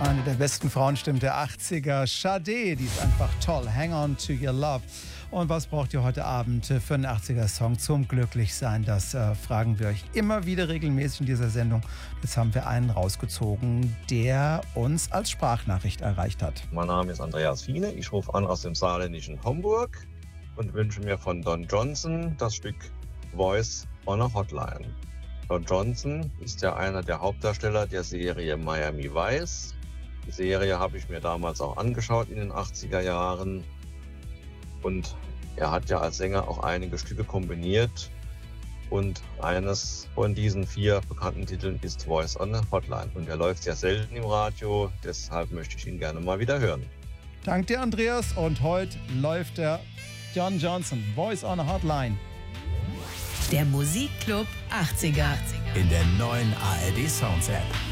Eine der besten Frauenstimmen der 80er, Sade, die ist einfach toll. Hang on to your love. Und was braucht ihr heute Abend für einen 80er-Song zum Glücklichsein? Das fragen wir euch immer wieder regelmäßig in dieser Sendung. Jetzt haben wir einen rausgezogen, der uns als Sprachnachricht erreicht hat. Mein Name ist Andreas Fiene, ich rufe an aus dem saarländischen Homburg und wünsche mir von Don Johnson das Stück Voice on a Hotline. Don Johnson ist ja einer der Hauptdarsteller der Serie Miami Vice. Die Serie habe ich mir damals auch angeschaut in den 80er Jahren. Und er hat ja als Sänger auch einige Stücke kombiniert. Und eines von diesen 4 bekannten Titeln ist Voice on a Hotline. Und er läuft sehr selten im Radio, deshalb möchte ich ihn gerne mal wieder hören. Dank dir, Andreas. Und heute läuft der Don Johnson, Voice on a Hotline. Der Musikclub 80er. In der neuen ARD Sounds App.